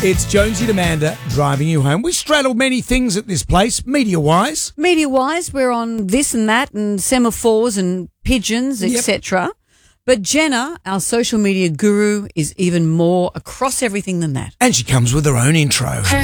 It's Jonesy and Amanda driving you home. We straddle many things at this place, media-wise. Media-wise, we're on this and that and semaphores and pigeons, etc. But Jenna, our social media guru, is even more across everything than that. And she comes with her own intro.